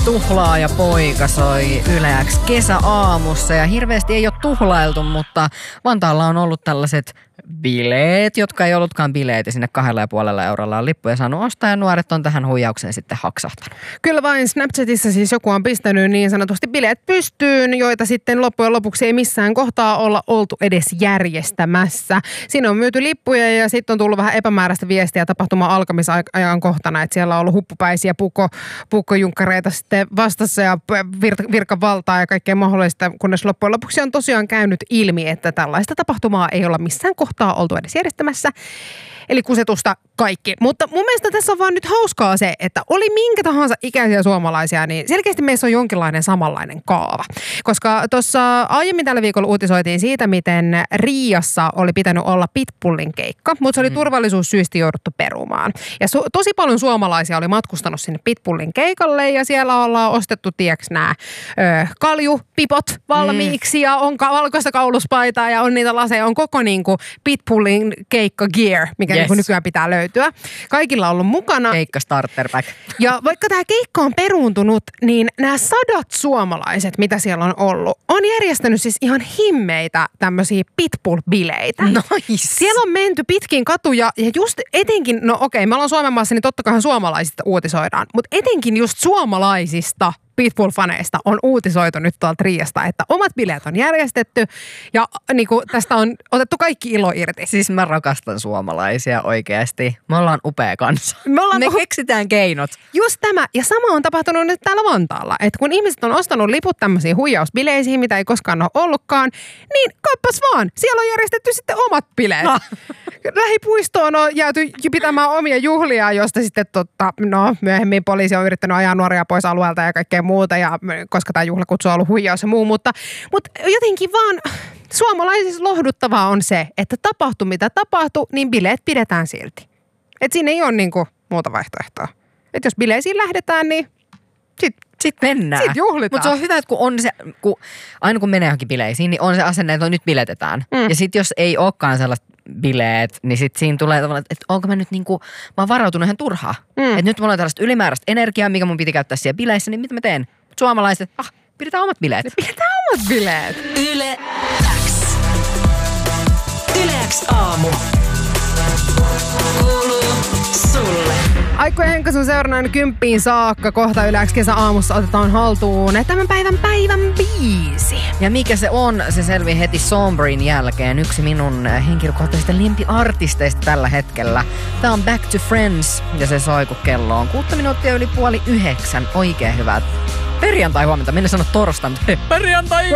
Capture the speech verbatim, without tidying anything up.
Tuhlaaja poika soi Yle X kesäaamussa ja hirveästi ei ole tuhlailtu, mutta Vantaalla on ollut tällaiset bileet, jotka ei ollutkaan bileet ja sinne kahdella ja puolella eurolla on lippuja saanut ostaa ja nuoret on tähän huijaukseen sitten haksahtanut. Kyllä vain Snapchatissa siis joku on pistänyt niin sanotusti bileet pystyyn, joita sitten loppujen lopuksi ei missään kohtaa olla oltu edes järjestämässä. Siinä on myyty lippuja ja sitten on tullut vähän epämääräistä viestiä tapahtuman alkamisajan kohtana, että siellä on ollut huppupäisiä pukko, pukkojunkkareita sitten vastassa ja vir- virkavaltaa ja kaikkea mahdollista, kunnes loppujen lopuksi on tosiaan käynyt ilmi, että tällaista tapahtumaa ei olla missään kohtaa oltu edes järjestämässä. Eli kusetusta kaikki. Mutta mun mielestä tässä on vaan nyt hauskaa se, että oli minkä tahansa ikäisiä suomalaisia, niin selkeästi meissä on jonkinlainen samanlainen kaava. Koska tuossa aiemmin tällä viikolla uutisoitiin siitä, miten Riiassa oli pitänyt olla Pitbullin keikka, mutta se oli mm. turvallisuussyistä jouduttu perumaan. Ja su- tosi paljon suomalaisia oli matkustanut sinne Pitbullin keikalle ja siellä ollaan ostettu, tieks nämä kaljupipot valmiiksi mm. ja on ka- valkoista kauluspaitaa ja on niitä laseja, on koko niinku Pitbullin keikka gear, mikä yes. niinku nykyään pitää löytyä. Kaikilla on ollut mukana. Keikka starter pack. Ja vaikka tämä keikka on peruuntunut, niin nämä sadat suomalaiset, mitä siellä on ollut, on järjestänyt siis ihan himmeitä tämmöisiä Pitbull-bileitä. Nice. Siellä on menty pitkin katuja ja just etenkin, no okei, me ollaan Suomen maassa, niin totta kai suomalaisista uutisoidaan, mutta etenkin just suomalaisista Pitbull-faneista on uutisoitu nyt tuolta Riiasta, että omat bileet on järjestetty ja niin kuin, tästä on otettu kaikki ilo irti. Siis mä rakastan suomalaisia oikeasti. Me ollaan upea kansa. Me, ollaan me puh- keksitään keinot. Just tämä. Ja sama on tapahtunut nyt täällä Vantaalla. Että kun ihmiset on ostanut liput tämmöisiin huijausbileisiin, mitä ei koskaan ole ollutkaan, niin kappas vaan. Siellä on järjestetty sitten omat bileet. No. Lähipuistoon on jääty pitämään omia juhlia, josta sitten totta, no myöhemmin poliisi on yrittänyt ajaa nuoria pois alueelta ja kaikkea muuta, ja koska tämä juhlakutsu on ollut huijaus ja muu, mutta, mutta jotenkin vaan suomalaisissa lohduttavaa on se, että tapahtuu mitä tapahtuu, niin bileet pidetään silti. Että siinä ei ole niinku muuta vaihtoehtoa. Että jos bileisiin lähdetään, niin sitten Sitten mennään. Sitten juhlitaan. Mutta se on hyvä, että kun on se, kun, aina kun menee johonkin bileisiin, niin on se asenne, että nyt biletetään. Mm. Ja sitten jos ei olekaan sellaista bileet, niin sitten siinä tulee tavallaan, että onko mä nyt niinku, mä oon varautunut ihan turhaa. Mm. Että nyt mulla on tällaista ylimääräistä energiaa, mikä mun piti käyttää siellä bileissä, niin mitä mä teen? Suomalaiset, ah, pidetään omat bileet. Ne pidetään omat bileet. Yle X. Yle X aamu. Kuuluu sulle. Aikku ja Henkka sun seurana kymppiin saakka. Kohta Yle X kesäaamussa otetaan haltuun tämän päivän päivän biisi. Ja mikä se on, se selvii heti Sombrin jälkeen. Yksi minun henkilökohtaisista lempiartisteista tällä hetkellä. Tää on Back to Friends ja se soi, kun kello on kuutta minuuttia yli puoli yhdeksän. Oikein hyvät perjantai huomenta. Minä sanon torstai, mutta perjantai!